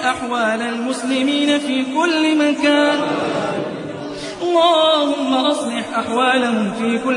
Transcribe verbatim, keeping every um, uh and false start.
أحوال المسلمين في كل مكان اللهم أصلح أحوالهم في كل